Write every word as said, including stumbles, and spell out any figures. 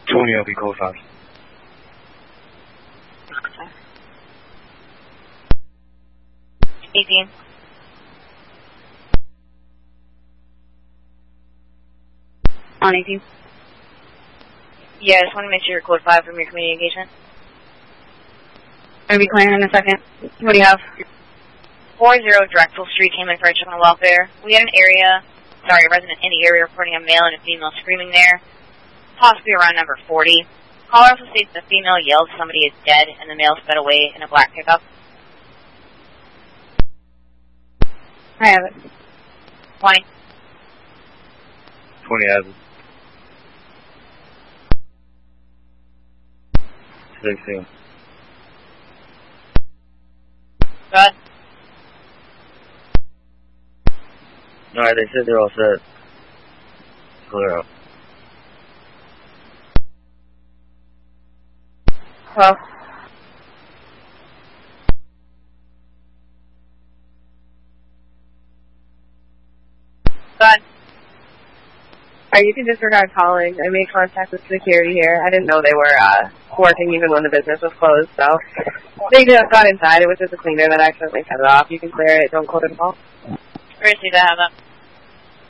twenty, I'll be code five. eighteen. On eighteen. Yeah, I just want to make sure you're code five from your community engagement. I'll be clearing in a second. What do you have? four zero Drexel Street came in for a check on welfare. We had an area, sorry, a resident in the area reporting a male and a female screaming there, possibly around number forty. Caller also states the female yelled somebody is dead and the male sped away in a black pickup. I have it. twenty. twenty has it. sixteen. Go ahead. Alright, they said they're all set. Clear out. Hello? Go ahead. Alright, you can disregard calling. I made contact with security here. I didn't know they were uh, working even when the business was closed, so they just got inside. It was just a cleaner that accidentally cut it off. You can clear it. Don't close it at all. We're going to see that. Have that.